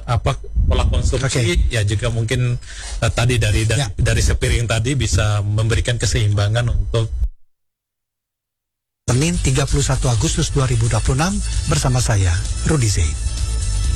pola konsumsi, ya juga mungkin tadi dari sepiring tadi bisa memberikan keseimbangan untuk Senin 31 Agustus 2026 bersama saya Rudi Zaid.